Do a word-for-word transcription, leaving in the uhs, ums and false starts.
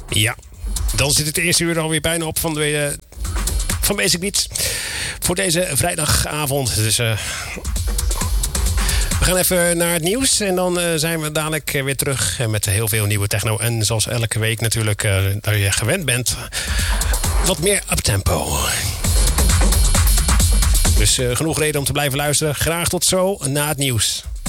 Ja, dan zit het eerste uur alweer bijna op van, de, van Basic Beats. Voor deze vrijdagavond. Dus uh, we gaan even naar het nieuws. En dan uh, zijn we dadelijk weer terug met heel veel nieuwe techno. En zoals elke week natuurlijk, uh, dat je gewend bent, wat meer uptempo. Dus uh, genoeg reden om te blijven luisteren. Graag tot zo na het nieuws.